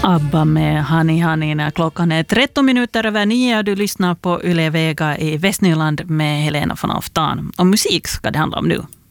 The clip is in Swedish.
ABBA med Honey Honey när klockan är 13 minuter över 9 och du lyssnar på Yle Vega i Västnyland med Helena von Aftan. Och musik ska det handla om nu.